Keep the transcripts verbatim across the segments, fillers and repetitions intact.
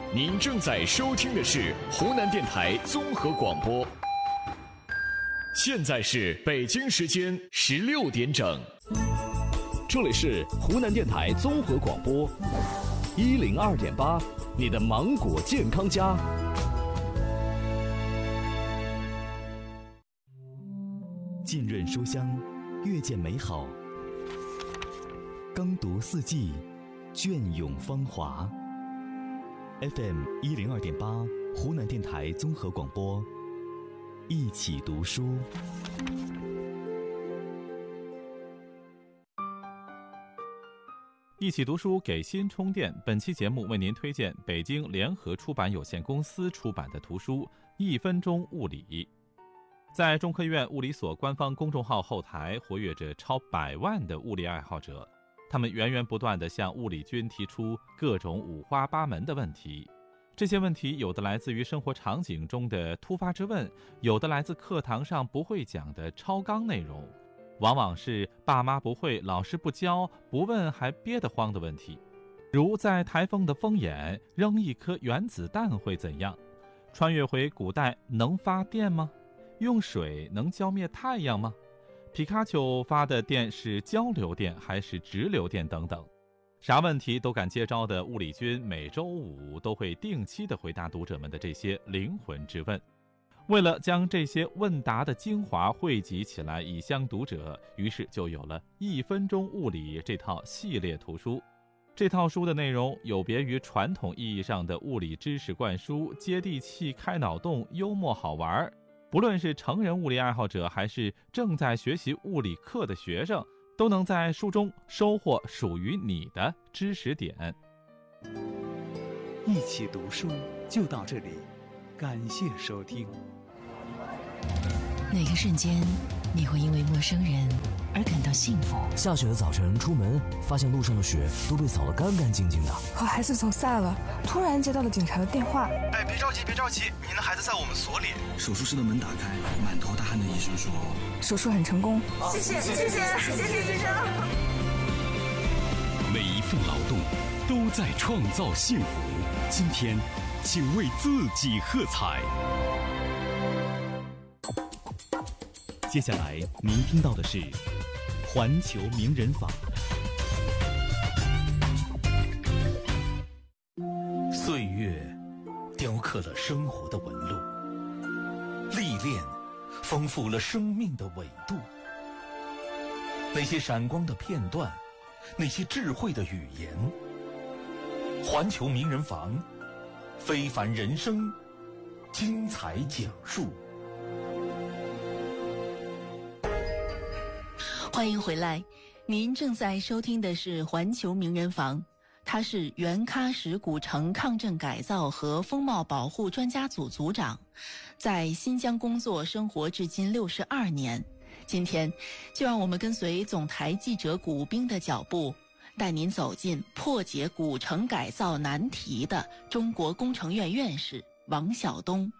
您正在收听的是湖南电台综合广播。现在是北京时间十六点整， 这里是湖南电台综合广播一零二点八，你的芒果健康家。 浸润书香，阅见美好；耕读四季，隽永芳华。F M 一零二点八，湖南电台综合广播，一起读书。 一起读书给心充电。本期节目为您推荐北京联合出版有限公司出版的图书《一分钟物理》。在中科院物理所官方公众号后台活跃着超百万的物理爱好者，他们源源不断地向物理君提出各种五花八门的问题。这些问题有的来自于生活场景中的突发之问，有的来自课堂上不会讲的超纲内容，往往是爸妈不会，老师不教，不问还憋得慌的问题。如在台风的风眼扔一颗原子弹会怎样？穿越回古代能发电吗？用水能浇灭太阳吗？皮卡丘发的电是交流电还是直流电等等。啥问题都敢接招的物理君每周五都会定期的回答读者们的这些灵魂之问。为了将这些问答的精华汇集起来以相读者，于是就有了一分钟物理这套系列图书。这套书的内容有别于传统意义上的物理知识灌输，接地气、开脑洞、幽默好玩。不论是成人物理爱好者还是正在学习物理课的学生，都能在书中收获属于你的知识点。 一起读书就到这里，感谢收听。 哪个瞬间你会因为陌生人而感到幸福？ 下雪的早晨出门，发现路上的雪都被扫得干干净净的。 和孩子走散了，突然接到了警察的电话。 哎，别着急，别着急，您的孩子在我们所里。 手术室的门打开，满头大汗的医生说， 手术很成功。 谢谢，谢谢，谢谢医生。 每一份劳动都在创造幸福。今天，请为自己喝彩。 接下来您听到的是环球名人坊。 岁月雕刻了生活的纹路，历练丰富了生命的纬度。那些闪光的片段，那些智慧的语言，环球名人坊，非凡人生，精彩讲述。 欢迎回来，您正在收听的是环球名人坊，他是原喀什古城抗震改造和风貌保护专家组组长，在新疆工作生活至今六十二年。今天就让我们跟随总台记者古冰的脚步，带您走进破解古城改造难题的中国工程院院士王晓东。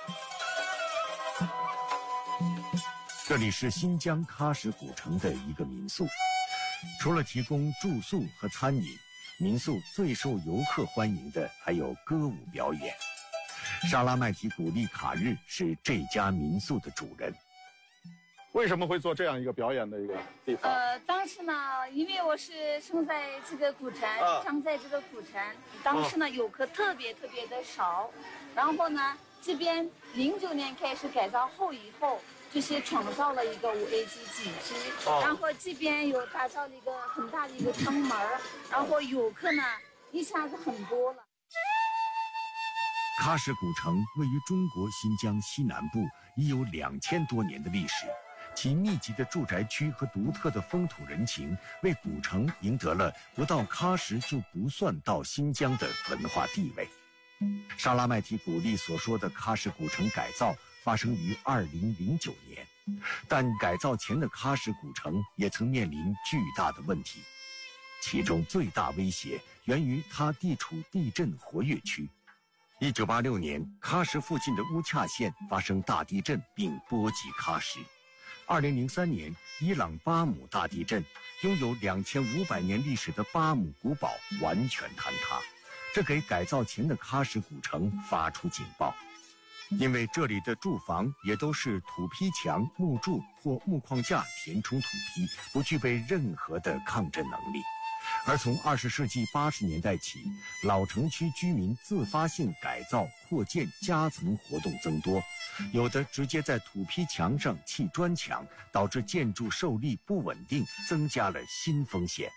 这里是新疆喀什古城的一个民宿，除了提供住宿和餐饮，民宿最受游客欢迎的还有歌舞表演。沙拉麦提古丽卡日是这家民宿的主人。 为什么会做这样一个表演的一个地方？ 呃，当时呢，因为我是生在这个古城， 啊、 长在这个古城，当时呢、啊、游客特别特别的少，然后呢，这边零九年开始改造后以后。就是创造了一个五 A 级景区，哦、然后这边有打造了一个很大的一个城门，然后游客呢一下子很多了。 喀什古城位于中国新疆西南部，已有两千多年的历史。其密集的住宅区和独特的风土人情，为古城赢得了不到喀什就不算到新疆的文化地位。沙拉麦提古丽所说的喀什古城改造发生于二零零九年，但改造前的喀什古城也曾面临巨大的问题，其中最大威胁源于它地处地震活跃区。一九八六年，喀什附近的乌恰县发生大地震并波及喀什。二零零三年，伊朗巴姆大地震，拥有两千五百年历史的巴姆古堡完全坍塌。 这给改造前的喀什古城发出警报。因为这里的住房也都是土坯墙、木柱或木框架填充土坯，不具备任何的抗震能力。而从二十世纪八十年代起，老城区居民自发性改造、扩建、夹层活动增多，有的直接在土坯墙上砌砖墙，导致建筑受力不稳定，增加了新风险。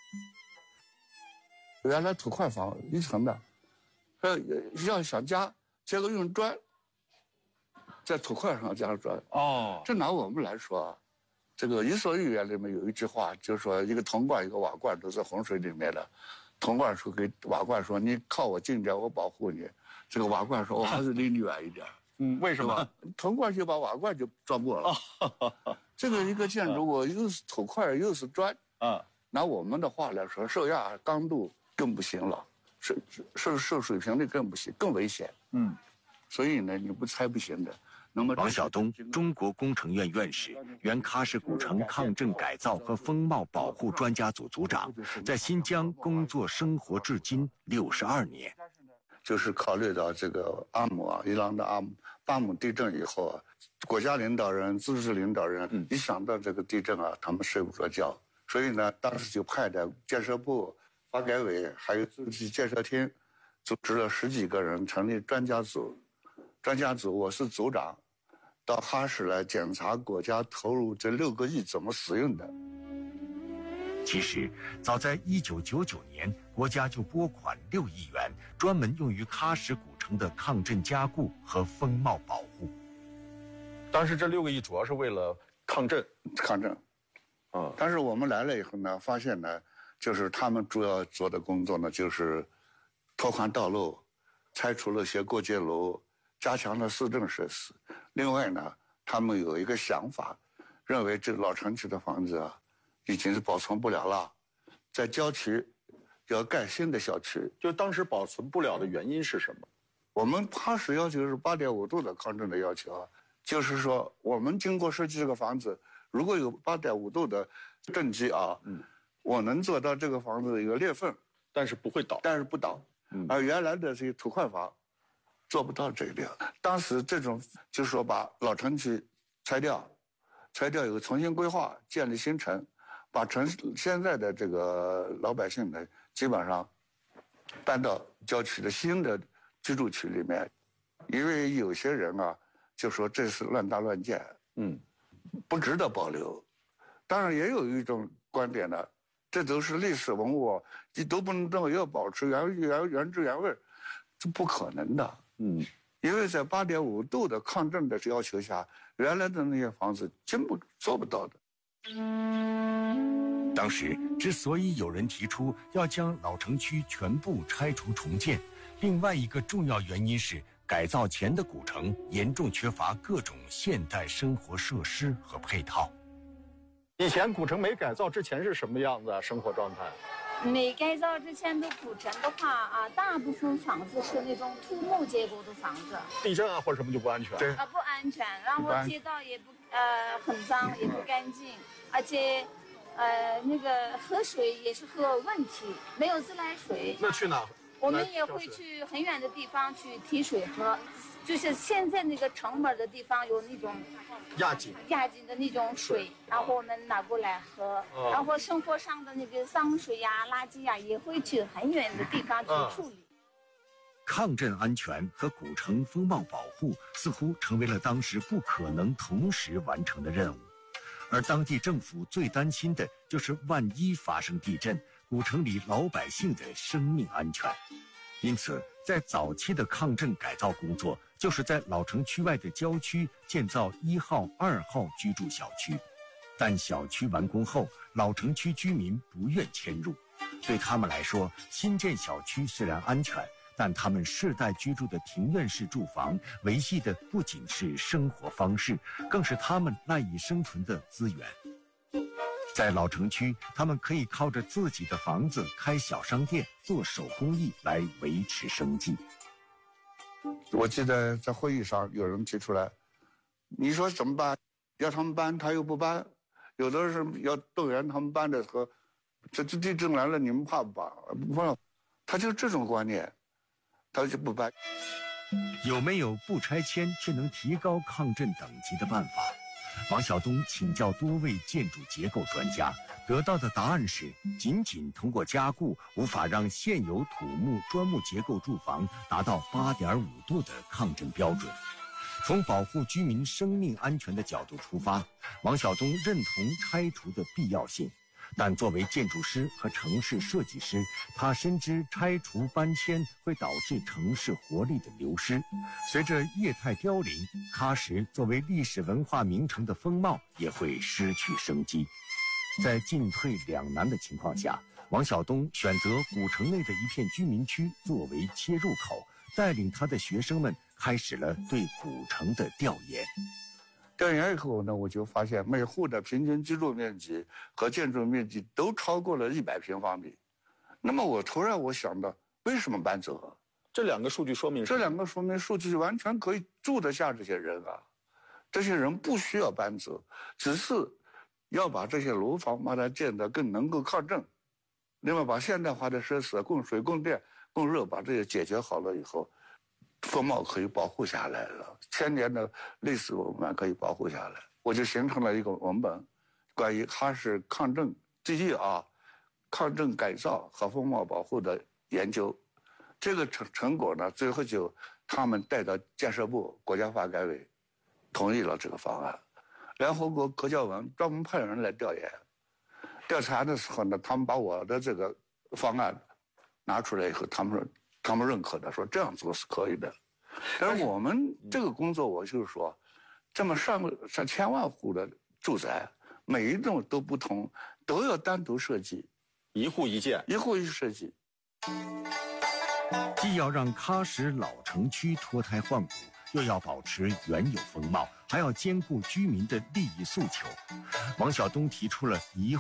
原来土块房一层的，呃，要想加，结果用砖。在土块上加砖哦， 这拿我们来说啊，这个《伊索寓言》里面有一句话，就是说一个铜罐一个瓦罐都在洪水里面的，铜罐说给瓦罐说你靠我近点，我保护你。这个瓦罐说我还是离你远一点。 嗯，为什么？ 铜罐就把瓦罐就撞过了。哦、这个一个建筑物又是土块又是砖啊，拿我们的话来说，受压刚度更不行了，受受受水平的更不行，更危险。嗯，所以呢，你不拆不行的。那么， 王晓东，中国工程院院士，原喀什古城抗震改造和风貌保护专家组组长，在新疆工作生活至今六十二年。 就是考虑到这个阿姆啊，伊朗的阿姆巴姆地震以后啊，国家领导人、自治领导人、嗯、一想到这个地震啊，他们睡不着觉，所以呢，当时就派的建设部、发改委还有自治建设厅，组织了十几个人成立专家组。专家组，我是组长，到喀什来检查国家投入这六个亿怎么使用的。 其实，早在一九九九年，国家就拨款六亿元，专门用于喀什古城的抗震加固和风貌保护。 当时这六个亿主要是为了抗震， 抗震。啊，但是我们来了以后呢，发现呢，就是他们主要做的工作呢，就是拓宽道路，拆除了些过街楼。加强了市政设施，另外呢，他们有一个想法，认为这老城区的房子啊，已经是保存不了了，在郊区要盖新的小区。 就当时保存不了的原因是什么？ 我们喀什要求是八点五度的抗震的要求啊，就是说我们经过设计这个房子，如果有八点五度的震击啊，嗯，我能做到这个房子的一个裂缝， 但是不会倒， 但是不倒。嗯，而原来的这些土块房。做不到这一点。当时这种就是说把老城区拆掉，拆掉以后重新规划，建立新城，把城市现在的这个老百姓呢，基本上搬到郊区的新的居住区里面。因为有些人啊，就说这是乱搭乱建，嗯，不值得保留。当然也有一种观点呢，这都是历史文物，你都不能这么要保持原原原汁原味，这不可能的。嗯，因为在八点五度的抗震的要求下，原来的那些房子根本做不到的。 当时之所以有人提出要将老城区全部拆除重建，另外一个重要原因是改造前的古城严重缺乏各种现代生活设施和配套。 以前古城没改造之前是什么样子啊？生活状态？ 没改造之前的古城的话啊，大部分房子是那种土木结构的房子， 地震啊或者什么就不安全。 对啊，不安全。然后街道也不呃很脏，也不干净，而且呃那个喝水也是喝问题，没有自来水。 那去哪？ 我们也会去很远的地方去提水喝。就是现在那个城门的地方有那种压井压井的那种水，然后我们拿过来喝。哦、然后生活上的那个脏水呀、垃圾呀，也会去很远的地方去处理。嗯、 抗震安全和古城风貌保护似乎成为了当时不可能同时完成的任务，而当地政府最担心的就是万一发生地震，古城里老百姓的生命安全。因此，在早期的抗震改造工作，就是在老城区外的郊区建造一号、二号居住小区。但小区完工后，老城区居民不愿迁入。对他们来说，新建小区虽然安全，但他们世代居住的庭院式住房，维系的不仅是生活方式，更是他们赖以生存的资源。在老城区，他们可以靠着自己的房子开小商店、做手工艺来维持生计。 我记得在会议上有人提出来，你说怎么办？要他们搬，他又不搬；有的是要动员他们搬的时候，这这地震来了，你们怕不怕？不怕。他就这种观念， 他就不搬。 有没有不拆迁却能提高抗震等级的办法？王晓东请教多位建筑结构专家，得到的答案是，仅仅通过加固无法让现有土木砖木结构住房达到 八点五 度的抗震标准。从保护居民生命安全的角度出发，王晓东认同拆除的必要性。但作为建筑师和城市设计师，他深知拆除搬迁会导致城市活力的流失。随着业态凋零，喀什作为历史文化名城的风貌也会失去生机。在进退两难的情况下，王晓东选择古城内的一片居民区作为切入口，带领他的学生们开始了对古城的调研。 调研以后呢，我就发现每户的平均居住面积和建筑面积都超过了一百平方米。那么我突然我想到，为什么搬走？ 这两个数据说明什么？ 这两个说明数据完全可以住得下这些人啊，这些人不需要搬走，只是要把这些楼房把它建得更能够抗震，另外把现代化的设施供水、供电、供热把这些解决好了以后，风貌可以保护下来了，千年的历史文化可以保护下来。我就形成了一个文本，关于喀什抗震第一啊，抗震改造和风貌保护的研究。这个成成果呢，最后就他们带到建设部、国家发改委，同意了这个方案。联合国科教文专门派人来调研，调查的时候呢，他们把我的这个方案拿出来以后，他们说。他们认可的，说这样做是可以的。但是我们这个工作，我就是说，这么上上千万户的住宅，每一栋都不同，都要单独设计， 一户一件， 一户一设计。 既要让喀什老城区脱胎换骨，又要保持原有风貌，还要兼顾居民的利益诉求。王晓东提出了一